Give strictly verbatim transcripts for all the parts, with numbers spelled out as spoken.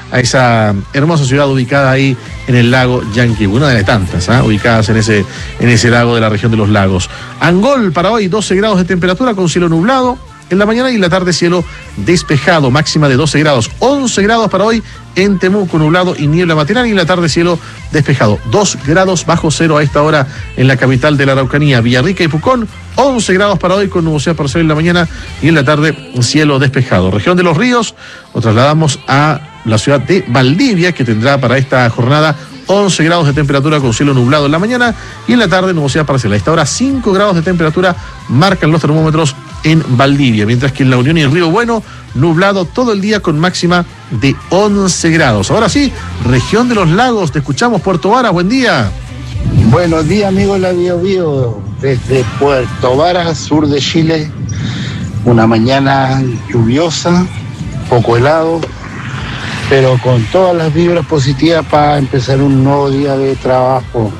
a esa hermosa ciudad ubicada ahí en el lago Yanquihue, una de las tantas, ¿eh? ubicadas en ese, en ese lago de la región de los lagos. Angol para hoy, doce grados de temperatura con cielo nublado. En la mañana y en la tarde cielo despejado, máxima de doce grados, once grados para hoy en Temuco, nublado y niebla matinal, y en la tarde cielo despejado, dos grados bajo cero a esta hora en la capital de la Araucanía, Villarrica y Pucón, once grados para hoy con nubosidad parcial en la mañana y en la tarde cielo despejado. Región de los Ríos, nos trasladamos a la ciudad de Valdivia, que tendrá para esta jornada once grados de temperatura con cielo nublado en la mañana y en la tarde nubosidad parcial. A esta hora cinco grados de temperatura marcan los termómetros en Valdivia, mientras que en La Unión y Río Bueno, nublado todo el día con máxima de once grados. Ahora sí, región de los lagos, te escuchamos, Puerto Varas, buen día. Buenos días, amigos de la Bio Bio, desde Puerto Varas, sur de Chile. Una mañana lluviosa, poco helado, pero con todas las vibras positivas para empezar un nuevo día de trabajo.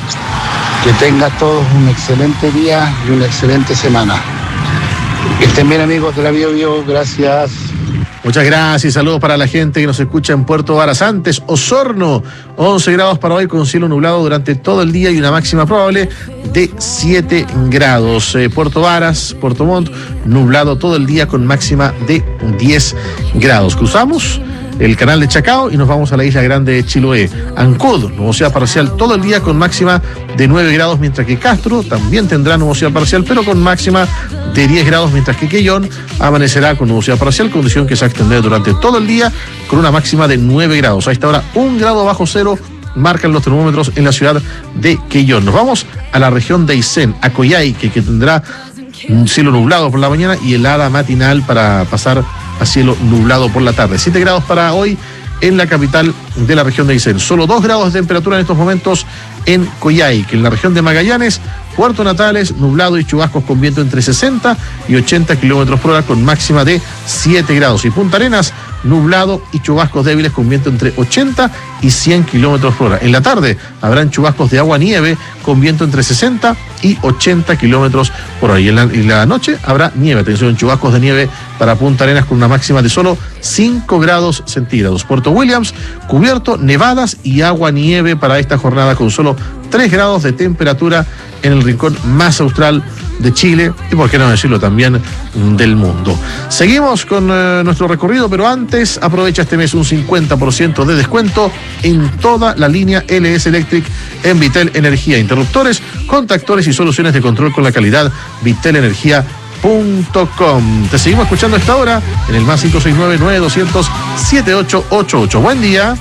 Que tengan todos un excelente día y una excelente semana. Que estén bien, amigos de la Bio Bio, gracias. Muchas gracias, saludos para la gente que nos escucha en Puerto Varas. Antes, Osorno, once grados para hoy con cielo nublado durante todo el día y una máxima probable de siete grados. Eh, Puerto Varas, Puerto Montt, nublado todo el día con máxima de diez grados. Cruzamos el canal de Chacao y nos vamos a la isla grande de Chiloé. Ancud, nubosidad parcial todo el día con máxima de nueve grados, mientras que Castro también tendrá nubosidad parcial, pero con máxima de diez grados, mientras que Quellón amanecerá con nubosidad parcial, condición que se va a extender durante todo el día con una máxima de nueve grados. A esta hora, un grado bajo cero marcan los termómetros en la ciudad de Quellón. Nos vamos a la región de Aysén, a Coyhaique, que tendrá un cielo nublado por la mañana y helada matinal para pasar a cielo nublado por la tarde. siete grados para hoy en la capital de la región de Aysén. Solo dos grados de temperatura en estos momentos en Coyhaique. En la región de Magallanes, Puerto Natales, nublado y chubascos con viento entre sesenta y ochenta kilómetros por hora con máxima de siete grados. Y Punta Arenas, nublado y chubascos débiles con viento entre ochenta y cien kilómetros por hora. En la tarde habrán chubascos de agua-nieve con viento entre sesenta y ochenta kilómetros por hora. Y en la, en la noche habrá nieve. Atención, chubascos de nieve para Punta Arenas con una máxima de solo cinco grados centígrados. Puerto Williams, cubierto, nevadas y agua-nieve para esta jornada con solo tres grados de temperatura en el rincón más austral de Chile y, por qué no decirlo, también del mundo. Seguimos con eh, nuestro recorrido, pero antes aprovecha este mes un cincuenta por ciento de descuento en toda la línea L S Electric en Vitel Energía. Interruptores, contactores y soluciones de control con la calidad vitel energía punto com. Te seguimos escuchando a esta hora en el más cinco seis nueve, nueve dos cero cero, siete ocho ocho ocho. Buen día.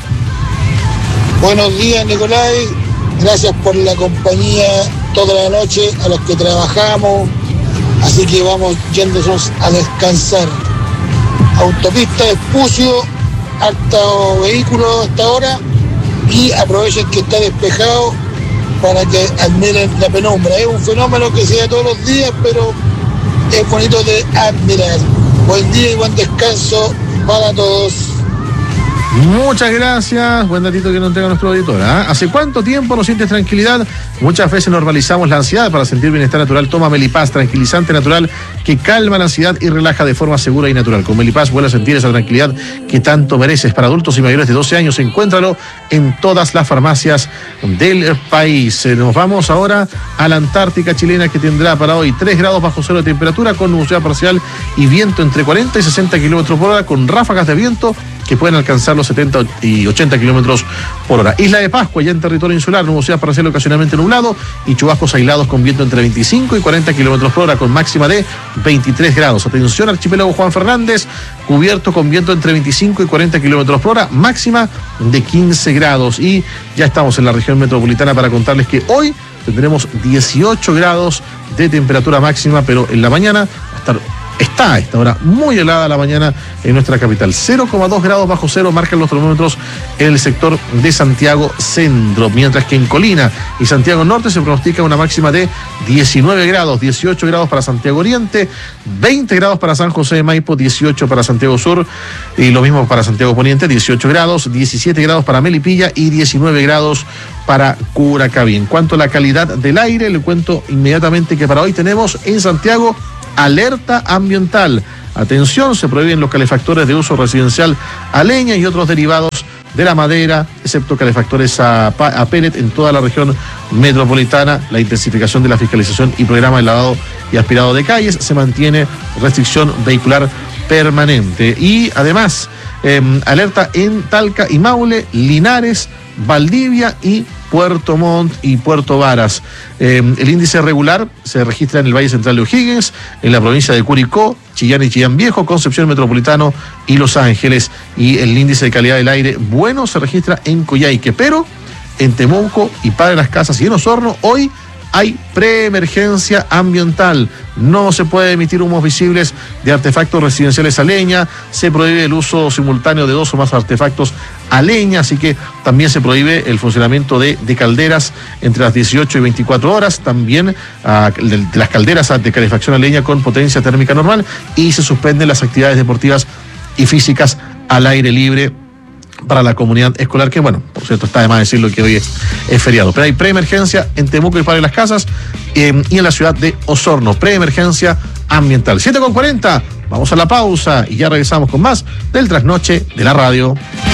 Buenos días, Nicolai. Gracias por la compañía toda la noche a los que trabajamos. Así que vamos yéndonos a descansar. Autopista de Espucio, harto vehículo hasta ahora. Y aprovechen que está despejado para que admiren la penumbra. Es un fenómeno que se da todos los días, pero es bonito de admirar. Buen día y buen descanso para todos. Muchas gracias, buen datito que nos entrega nuestro auditor. ¿eh? ¿Hace cuánto tiempo no sientes tranquilidad? Muchas veces normalizamos la ansiedad. Para sentir bienestar natural, toma Melipaz, tranquilizante natural que calma la ansiedad y relaja de forma segura y natural. Con Melipaz vuelve a sentir esa tranquilidad que tanto mereces. Para adultos y mayores de doce años, encuéntralo en todas las farmacias del país. Nos vamos ahora a la Antártica chilena, que tendrá para hoy tres grados bajo cero de temperatura con nubosidad parcial y viento entre cuarenta y sesenta kilómetros por hora, con ráfagas de viento que pueden alcanzar los setenta y ochenta kilómetros por hora. Isla de Pascua, ya en territorio insular, nubosidad parcial ocasionalmente nublado y chubascos aislados con viento entre veinticinco y cuarenta kilómetros por hora, con máxima de veintitrés grados. Atención, archipiélago Juan Fernández, cubierto con viento entre veinticinco y cuarenta kilómetros por hora, máxima de quince grados. Y ya estamos en la región metropolitana para contarles que hoy tendremos dieciocho grados de temperatura máxima, pero en la mañana va a estar Está a esta hora muy helada la mañana en nuestra capital. cero coma dos grados bajo cero marcan los termómetros en el sector de Santiago Centro, mientras que en Colina y Santiago Norte se pronostica una máxima de diecinueve grados, dieciocho grados para Santiago Oriente, veinte grados para San José de Maipo, dieciocho para Santiago Sur y lo mismo para Santiago Poniente, dieciocho grados, diecisiete grados para Melipilla y diecinueve grados para Curacaví. En cuanto a la calidad del aire, le cuento inmediatamente que para hoy tenemos en Santiago alerta ambiental. Atención, se prohíben los calefactores de uso residencial a leña y otros derivados de la madera, excepto calefactores a, a pellet en toda la región metropolitana. La intensificación de la fiscalización y programa de lavado y aspirado de calles. Se mantiene restricción vehicular permanente. Y además, eh, alerta en Talca y Maule, Linares, Valdivia y Puerto Montt y Puerto Varas. Eh, el índice regular se registra en el Valle Central de O'Higgins, en la provincia de Curicó, Chillán y Chillán Viejo, Concepción Metropolitano y Los Ángeles. Y el índice de calidad del aire bueno se registra en Coyhaique, pero en Temuco y Padre Las Casas y en Osorno hoy hay preemergencia ambiental. No se puede emitir humos visibles de artefactos residenciales a leña, se prohíbe el uso simultáneo de dos o más artefactos a leña, así que también se prohíbe el funcionamiento de, de calderas entre las dieciocho y veinticuatro horas, también uh, de, de las calderas de calefacción a leña con potencia térmica normal, y se suspenden las actividades deportivas y físicas al aire libre para la comunidad escolar, que bueno, por cierto, está de más decirlo que hoy es, es feriado. Pero hay preemergencia en Temuco y Padre Las Casas eh, y en la ciudad de Osorno, preemergencia ambiental. siete con cuarenta, vamos a la pausa y ya regresamos con más del Trasnoche de la Radio.